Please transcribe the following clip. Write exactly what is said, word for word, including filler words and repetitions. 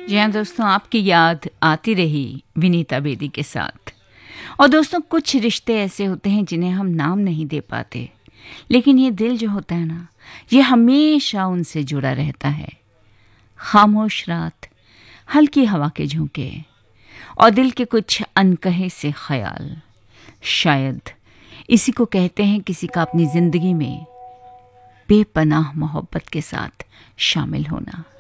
जी हाँ दोस्तों, आपकी याद आती रही विनीता बेदी के साथ। और दोस्तों, कुछ रिश्ते ऐसे होते हैं जिन्हें हम नाम नहीं दे पाते, लेकिन ये दिल जो होता है ना, ये हमेशा उनसे जुड़ा रहता है। खामोश रात, हल्की हवा के झोंके और दिल के कुछ अनकहे से ख्याल, शायद इसी को कहते हैं किसी का अपनी जिंदगी में बेपनाह मोहब्बत के साथ शामिल होना।